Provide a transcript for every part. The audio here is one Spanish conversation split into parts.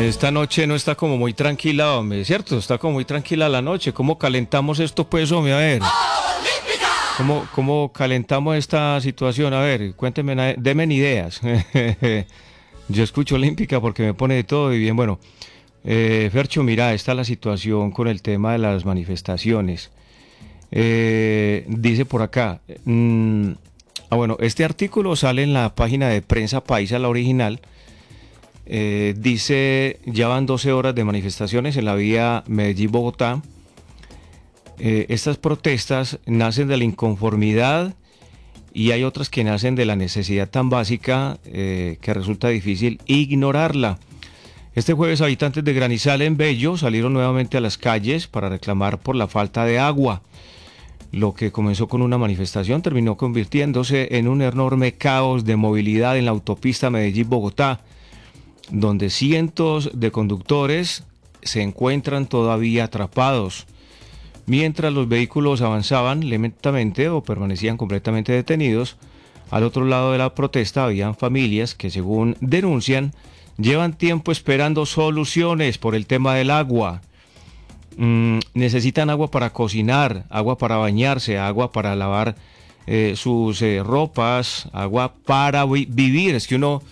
Esta noche no está como muy tranquila, hombre, ¿cierto? Está como muy tranquila la noche. ¿Cómo calentamos esto, pues, hombre? A ver. ¿Cómo calentamos esta situación? A ver, cuéntenme, denme ideas. Yo escucho Olímpica porque me pone de todo y bien, bueno. Fercho, mira, está la situación con el tema de las manifestaciones. Dice por acá, bueno, este artículo sale en la página de Prensa Paisa, la original. Dice, ya van 12 horas de manifestaciones en la vía Medellín-Bogotá. Estas protestas nacen de la inconformidad y hay otras que nacen de la necesidad tan básica que resulta difícil ignorarla. Este jueves habitantes de Granizal en Bello salieron nuevamente a las calles para reclamar por la falta de agua. Lo que comenzó con una manifestación terminó convirtiéndose en un enorme caos de movilidad en la autopista Medellín-Bogotá, donde cientos de conductores se encuentran todavía atrapados. Mientras los vehículos avanzaban lentamente o permanecían completamente detenidos, al otro lado de la protesta habían familias que, según denuncian, llevan tiempo esperando soluciones por el tema del agua. Necesitan agua para cocinar, agua para bañarse, agua para lavar sus ropas, agua para vivir. Es que uno,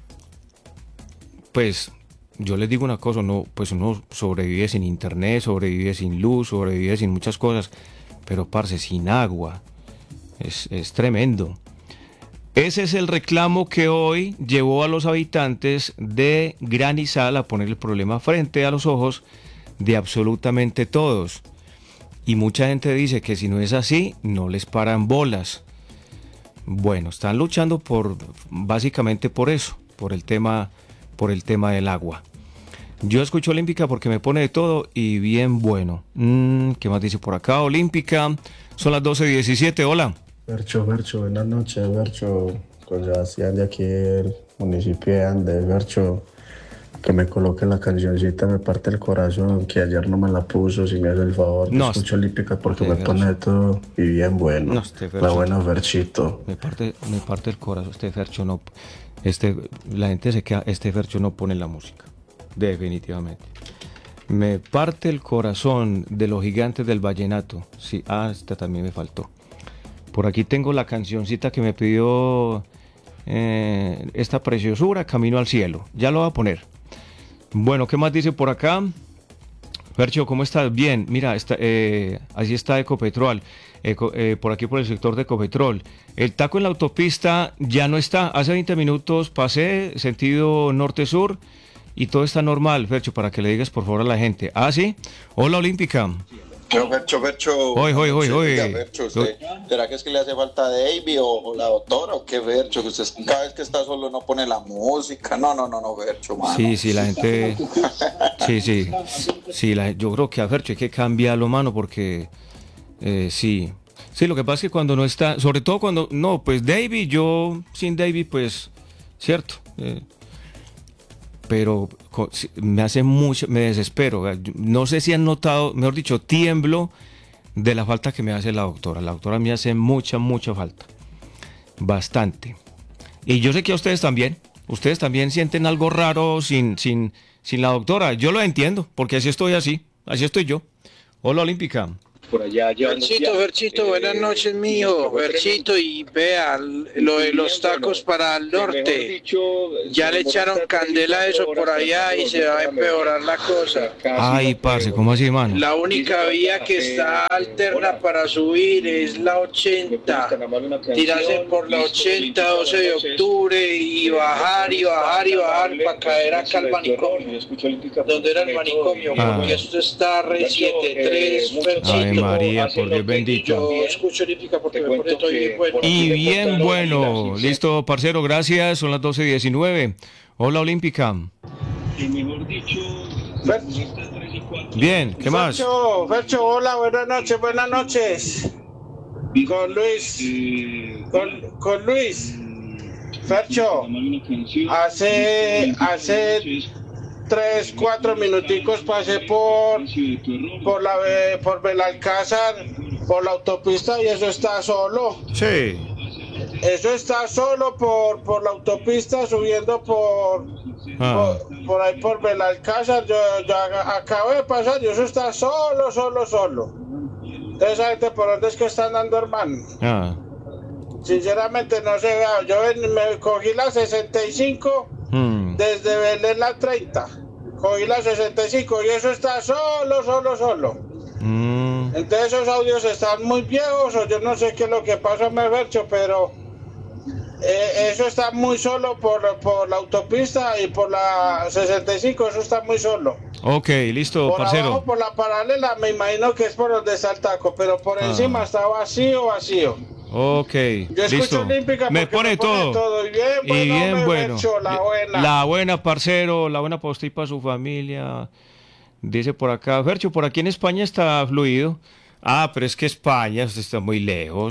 pues, yo les digo una cosa, pues uno sobrevive sin internet, sobrevive sin luz, sobrevive sin muchas cosas, pero parce, sin agua es tremendo. Ese es el reclamo que hoy llevó a los habitantes de Granizal a poner el problema frente a los ojos de absolutamente todos. Y mucha gente dice que si no es así, no les paran bolas. Bueno, están luchando básicamente por eso, por el tema del agua. Yo escucho Olímpica porque me pone de todo y bien bueno. ¿Qué más dice por acá? Olímpica, son las 12:17, hola. Fercho, buenas noches, Fercho, con Sebastián de aquí del municipio de Andes. Fercho, que me coloque la cancioncita, me parte el corazón, que ayer no me la puso, si me hace el favor. No, escucho Olímpica porque me pone de todo y bien bueno. No, la buena, Ferchito. Me parte el corazón, Fercho no, la gente se queda, Fercho no pone la música, definitivamente. Me parte el corazón de los gigantes del vallenato. Sí, esta también me faltó. Por aquí tengo la cancioncita que me pidió esta preciosura, Camino al Cielo. Ya lo voy a poner. Bueno, ¿qué más dice por acá? Fercho, ¿cómo estás? Bien, mira, así está Ecopetrol. Por aquí por el sector de Ecopetrol. El taco en la autopista ya no está. Hace 20 minutos pasé sentido norte-sur y todo está normal, Fercho, para que le digas por favor a la gente. Ah, sí. Hola, Olímpica. Fercho. Oye. ¿Será que es que le hace falta a Davey o la doctora o qué, Fercho? Que usted cada vez que está solo no pone la música. No, Fercho, mano. Sí, la gente... Sí, yo creo que a Fercho hay que cambiarlo, mano, porque... Sí, lo que pasa es que cuando no está... Sobre todo cuando... No, pues Davey, yo sin Davey, pues... Cierto. Pero me hace mucho, me desespero. No sé si han notado, mejor dicho, tiemblo de la falta que me hace la doctora. La doctora me hace mucha falta. Bastante. Y yo sé que a ustedes también sienten algo raro sin la doctora. Yo lo entiendo, porque así estoy yo. Hola, Olímpica. Por allá Ferchito, buenas noches, mijo. Ferchito, y vea, lo de los tacos para el norte. Ya le echaron candela a eso por allá y se va a empeorar la cosa. Ay, parce, ¿cómo así, mano? La única vía que está alterna para subir es la 80. Tirarse por la 80, 12 de octubre y bajar para caer acá al manicomio. ¿Dónde era el manicomio? Porque esto está R73, Ferchito. María, por Dios bendito. Yo escucho Olímpica porque me pone todo bien bueno. Y bien bueno. Listo, parcero, gracias. Son las 12:19. Hola, Olímpica. Bien, ¿qué más? Fercho, hola, buenas noches. Con Luis. Fercho, hace 3-4 minuticos pasé por Belalcázar, por la autopista, y eso está solo. Sí. Eso está solo por la autopista, subiendo por Por ahí por Belalcázar, yo acabo de pasar, yo eso está solo. Entonces, esa gente por dónde es que están dando, hermano. Sinceramente no sé, yo me cogí la 65 desde Belén la 30. Cogí la 65 y eso está solo. Entonces esos audios están muy viejos o yo no sé qué es lo que pasa, me Fercho, pero eso está muy solo por la autopista y por la 65, eso está muy solo. Ok, listo, Por parcero. abajo, por la paralela, me imagino que es por donde está el taco, pero por encima está vacío. Ok, Yo escucho listo. Olímpica Me pone todo. Y bien bueno, Fercho, la buena. La buena, parcero, la buena para usted y para su familia. Dice por acá, Fercho, por aquí en España está fluido. Pero es que España usted está muy lejos.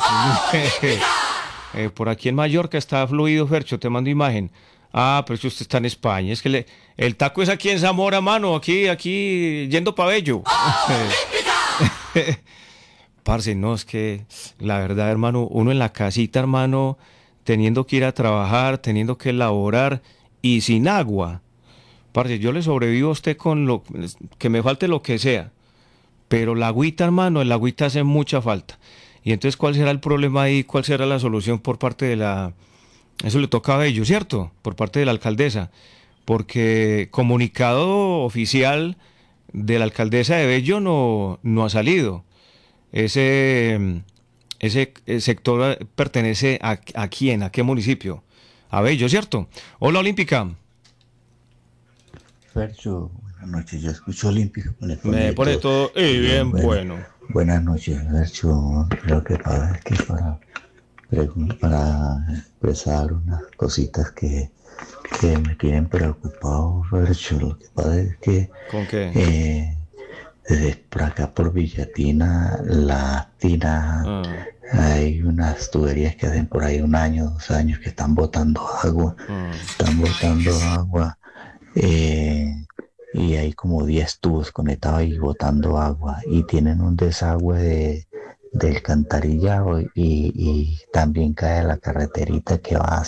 Por aquí en Mallorca está fluido, Fercho, te mando imagen. Pero es que usted está en España. Es que el taco es aquí en Zamora, mano, aquí yendo pa' Bello. Parce, no, es que la verdad, hermano, uno en la casita, hermano, teniendo que ir a trabajar, teniendo que laborar y sin agua. Parce, yo le sobrevivo a usted con que me falte lo que sea. Pero la agüita, hermano, el agüita hace mucha falta. Y entonces, ¿cuál será el problema ahí? ¿Cuál será la solución por parte de la... Eso le toca a Bello, ¿cierto? Por parte de la alcaldesa. Porque comunicado oficial de la alcaldesa de Bello no ha salido. Ese sector pertenece a quién, a qué municipio. A Bello, ¿cierto? Hola, Olímpica. Fercho, buenas noches. Yo escucho Olímpica. Me pone todo y bien bueno. Buenas noches, Fercho. Lo que pasa es que para expresar unas cositas que me tienen preocupado, Fercho. Lo que pasa es que... ¿Con qué? Desde por acá por Villatina, La Tina, hay unas tuberías que hacen por ahí 1 año, 2 años que están botando agua. Y hay como 10 tubos conectados y botando agua. Y tienen un desagüe del alcantarillado y también cae la carreterita que va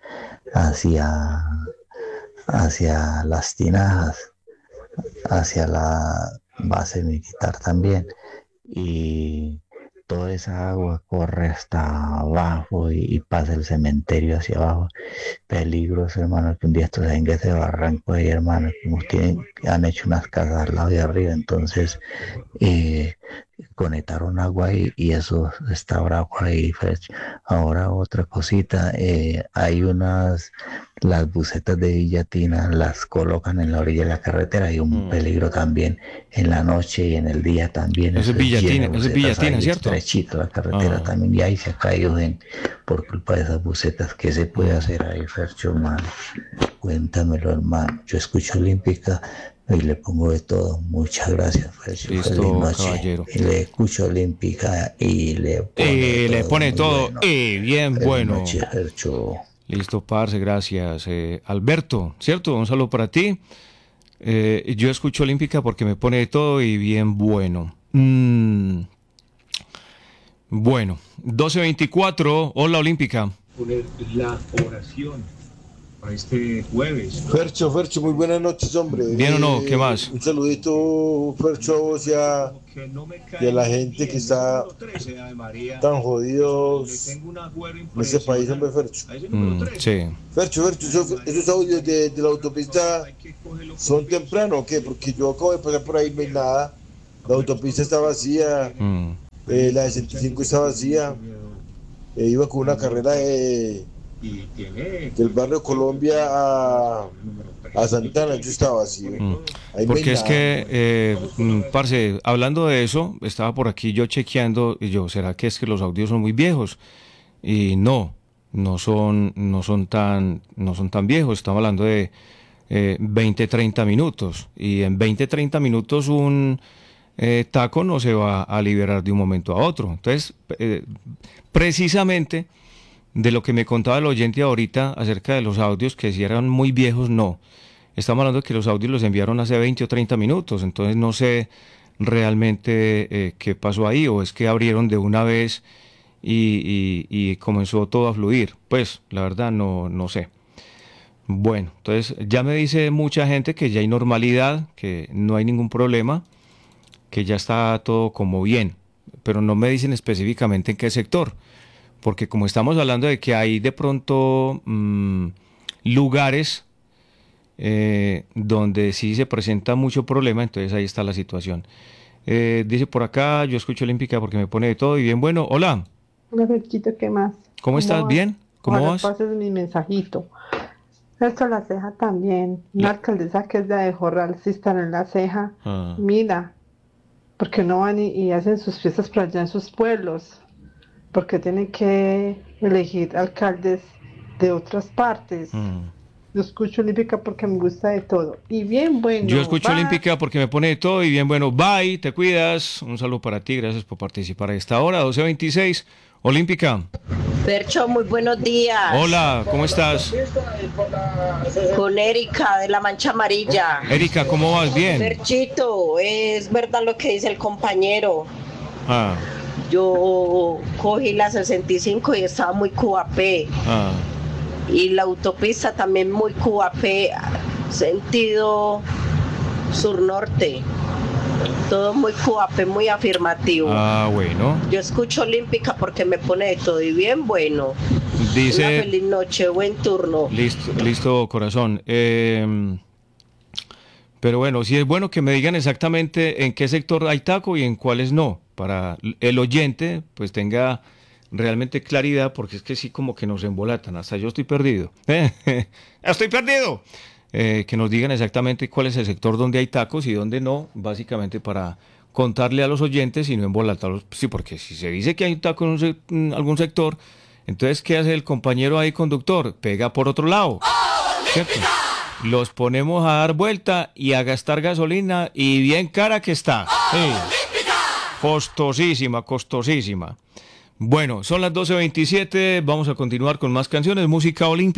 hacia las tinajas, hacia la base militar también, y toda esa agua corre hasta abajo y pasa el cementerio hacia abajo. Peligroso, hermano, que un día estos venga ese barranco ahí, hermano, como han hecho unas casas al lado de arriba, entonces conectaron agua ahí y eso está bravo ahí, Fercho. Ahora otra cosita, hay las bucetas de Villatina las colocan en la orilla de la carretera, hay un peligro también en la noche y en el día también. Eso es Villatina, ¿cierto? Estrechito la carretera también, y ahí se ha caído por culpa de esas bucetas. ¿Qué se puede hacer ahí, Fercho, hermano? Cuéntamelo, hermano. Yo escucho Olímpica y le pongo de todo. Muchas gracias, Fercho. Listo, caballero. Y le escucho Olímpica y le pone todo. Bueno. Bien bueno. Noche, Fercho. Listo, parce, gracias. Alberto, ¿cierto? Un saludo para ti. Yo escucho Olímpica porque me pone de todo y bien bueno. Bueno, 12:24. Hola, Olímpica. Poner la oración para este jueves. Fercho, muy buenas noches, hombre. ¿Bien o no? ¿Qué más? Un saludito, Fercho, a vos y a la gente que está tan jodidos en ese país, hombre, Fercho. Sí. Fercho, esos audios de la autopista son temprano, ¿o qué? Porque yo acabo de pasar por ahí, no hay nada. La autopista está vacía, la 65 está vacía. Iba con una carrera del barrio Colombia a Santana, yo estaba así. Porque es que, parce, hablando de eso, estaba por aquí yo chequeando, y ¿será que es que los audios son muy viejos? Y no son tan viejos, estamos hablando de 20-30 minutos, y en 20-30 minutos un taco no se va a liberar de un momento a otro. Entonces, precisamente de lo que me contaba el oyente ahorita acerca de los audios, que si eran muy viejos, no. Estamos hablando de que los audios los enviaron hace 20 o 30 minutos, entonces no sé realmente qué pasó ahí, o es que abrieron de una vez y comenzó todo a fluir. Pues, la verdad, no sé. Bueno, entonces ya me dice mucha gente que ya hay normalidad, que no hay ningún problema, que ya está todo como bien, pero no me dicen específicamente en qué sector, porque como estamos hablando de que hay de pronto lugares donde sí se presenta mucho problema, entonces ahí está la situación. Dice por acá, yo escucho Olímpica porque me pone de todo y bien bueno. Hola. Hola, Berchito, ¿qué más? ¿Cómo estás? vas? ¿Bien? ¿Cómo Ojalá vas? pases mi mensajito. Esto la ceja también. Una alcaldesa que es de Jorral, si están en la ceja. Mira, porque no van y hacen sus fiestas por allá en sus pueblos, porque tienen que elegir alcaldes de otras partes. Yo escucho Olímpica porque me gusta de todo. Y bien bueno. Yo escucho bye. Olímpica porque me pone de todo y bien bueno. Bye, te cuidas. Un saludo para ti, gracias por participar a esta hora, 12:26. Olímpica. Bercho, muy buenos días. Hola, ¿cómo estás? Con Erika de la Mancha Amarilla. Erika, ¿cómo vas? Bien. Berchito, es verdad lo que dice el compañero. Yo cogí la 65 y estaba muy QAP. Y la autopista también muy QAP, sentido sur-norte. Todo muy QAP, muy afirmativo. Bueno. Yo escucho Olímpica porque me pone de todo y bien bueno. Dice... Una feliz noche, buen turno. Listo, corazón. Pero bueno, sí es bueno que me digan exactamente en qué sector hay taco y en cuáles no, para el oyente pues tenga realmente claridad, porque es que sí como que nos embolatan, hasta yo estoy perdido. ¡Estoy perdido! Que nos digan exactamente cuál es el sector donde hay tacos y donde no, básicamente para contarle a los oyentes y no embolatarlos. Sí, porque si se dice que hay un taco en algún sector, entonces ¿qué hace el compañero ahí conductor? Pega por otro lado, ¿cierto? Los ponemos a dar vuelta y a gastar gasolina y bien cara que está. Costosísima, costosísima. Bueno, son las 12:27, vamos a continuar con más canciones, música olímpica.